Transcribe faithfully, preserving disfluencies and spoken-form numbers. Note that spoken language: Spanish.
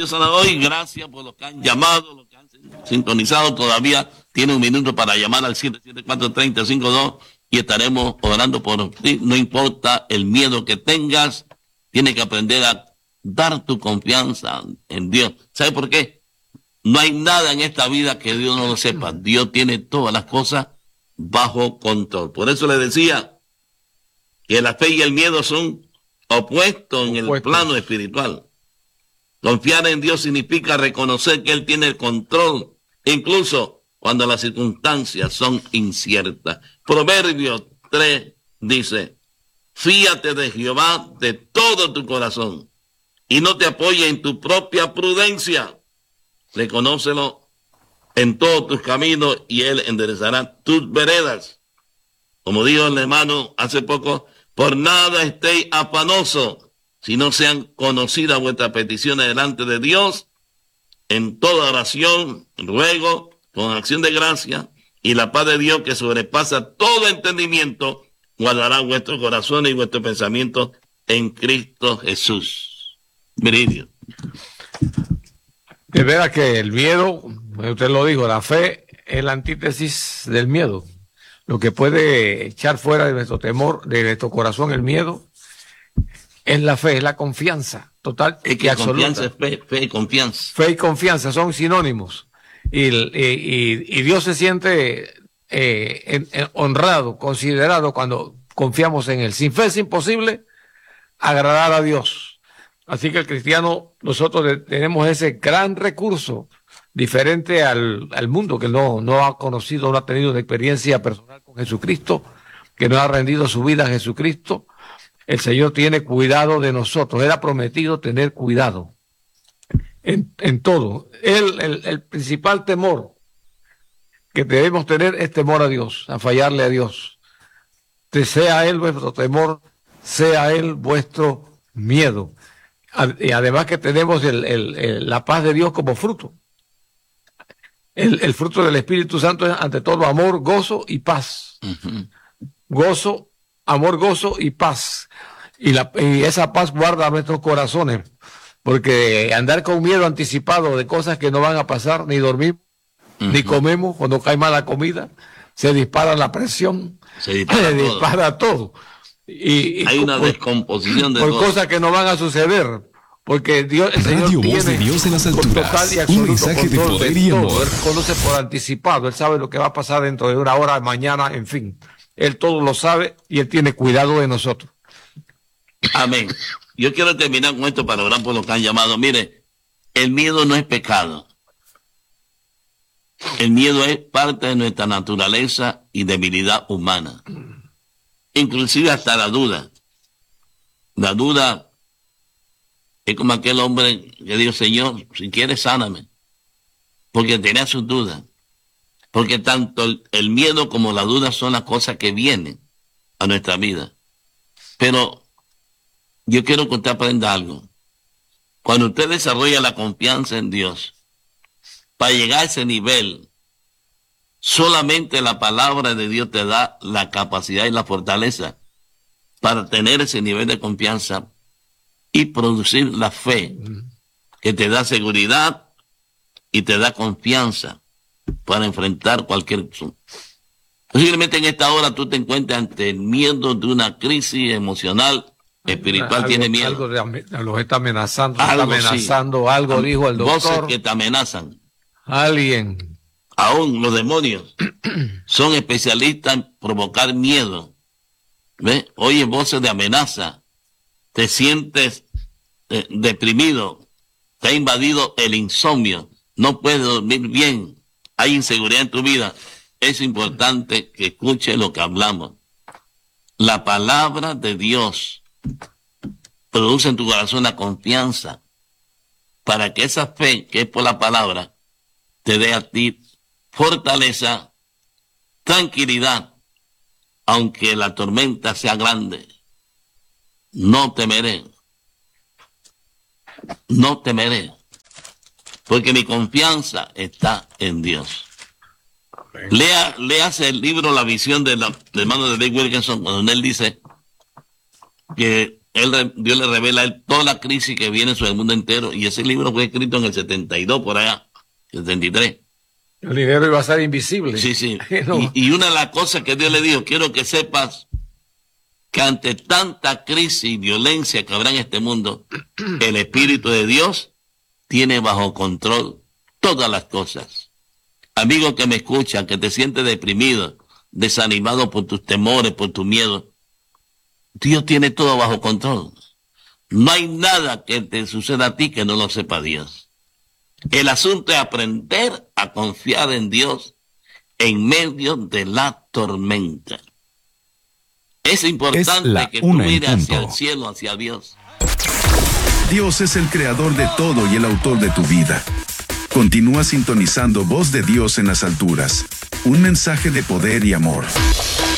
Dios hoy. Gracias por los que han llamado, los que han sintonizado. Todavía tiene un minuto para llamar al siete siete cuatro, tres cero cinco dos y estaremos orando por ti. No importa el miedo que tengas, tienes que aprender a dar tu confianza en Dios. ¿Sabe por qué? No hay nada en esta vida que Dios no lo sepa. Dios tiene todas las cosas bajo control. Por eso le decía que la fe y el miedo son opuestos en el plano espiritual. Confiar en Dios significa reconocer que Él tiene el control, incluso cuando las circunstancias son inciertas. Proverbios tres dice, fíate de Jehová de todo tu corazón y no te apoyes en tu propia prudencia. Reconócelo en todos tus caminos y Él enderezará tus veredas. Como dijo el hermano hace poco, por nada estéis afanosos, si no sean conocidas vuestras peticiones delante de Dios, en toda oración, ruego, con acción de gracia, y la paz de Dios que sobrepasa todo entendimiento, guardará vuestros corazones y vuestros pensamientos en Cristo Jesús. Meridio. De veras que el miedo, usted lo dijo, la fe es la antítesis del miedo. Lo que puede echar fuera de nuestro temor, de nuestro corazón, el miedo, es la fe, es la confianza total es que y absoluta. Confianza es fe, fe y confianza. Fe y confianza son sinónimos. Y, y, y Dios se siente eh, en, en, honrado, considerado cuando confiamos en Él. Sin fe es imposible agradar a Dios. Así que el cristiano, nosotros de, tenemos ese gran recurso, diferente al, al mundo que no, no ha conocido, no ha tenido una experiencia personal con Jesucristo, que no ha rendido su vida a Jesucristo. El Señor tiene cuidado de nosotros. Él ha prometido tener cuidado en, en todo. Él, el, el principal temor que debemos tener es temor a Dios, a fallarle a Dios. Que sea Él vuestro temor, sea Él vuestro miedo. Y además que tenemos el, el, el, la paz de Dios como fruto. El, el fruto del Espíritu Santo es ante todo amor, gozo y paz. Uh-huh. Gozo, amor, gozo y paz. Y, la, y esa paz guarda nuestros corazones. Porque andar con miedo anticipado de cosas que no van a pasar, ni dormimos, uh-huh. ni comemos, cuando cae mala comida, se dispara la presión, se dispara, se todo. dispara todo. Y, y hay una por, descomposición de por cosas. cosas que no van a suceder. Porque Dios, el Señor Radio tiene Voz de Dios en las alturas, un mensaje de poder y amor. Él conoce por anticipado, Él sabe lo que va a pasar dentro de una hora, mañana, en fin. Él todo lo sabe y Él tiene cuidado de nosotros. Amén. Yo quiero terminar con esto para orar por los que han llamado. Mire, el miedo no es pecado. El miedo es parte de nuestra naturaleza y debilidad humana. Inclusive hasta la duda. La duda es como aquel hombre que dijo, Señor, si quieres, sáname. Porque tenía sus dudas. Porque tanto el, el miedo como la duda son las cosas que vienen a nuestra vida. Pero yo quiero que usted aprenda algo. Cuando usted desarrolla la confianza en Dios, para llegar a ese nivel, solamente la palabra de Dios te da la capacidad y la fortaleza para tener ese nivel de confianza y producir la fe que te da seguridad y te da confianza para enfrentar cualquier cosa. Posiblemente en esta hora tú te encuentres ante el miedo de una crisis emocional, espiritual, algo, tiene miedo. Algo de, los está amenazando, algo, está amenazando, sí. algo dijo el doctor. Voces que te amenazan. Alguien. Aún los demonios son especialistas en provocar miedo. ¿Ves? Oye voces de amenaza. Te sientes eh, deprimido, te ha invadido el insomnio, no puedes dormir bien, hay inseguridad en tu vida. Es importante que escuches lo que hablamos. La palabra de Dios produce en tu corazón la confianza para que esa fe que es por la palabra te dé a ti fortaleza, tranquilidad, aunque la tormenta sea grande. No temeré, no temeré, porque mi confianza está en Dios. Lea, léase el libro La visión de la, del hermano de Dave Wilkerson, donde él dice que Él, Dios le revela a él toda la crisis que viene sobre el mundo entero. Y ese libro fue escrito en el setenta y dos, por allá, setenta y tres. El dinero iba a ser invisible. Sí, sí. No. Y, y una de las cosas que Dios le dijo, quiero que sepas que ante tanta crisis y violencia que habrá en este mundo, el Espíritu de Dios tiene bajo control todas las cosas. Amigo que me escucha, que te sientes deprimido, desanimado por tus temores, por tu miedo, Dios tiene todo bajo control. No hay nada que te suceda a ti que no lo sepa Dios. El asunto es aprender a confiar en Dios en medio de la tormenta. Es importante es que tú mires hacia el cielo, hacia Dios. Dios es el creador de todo y el autor de tu vida. Continúa sintonizando Voz de Dios en las alturas. Un mensaje de poder y amor.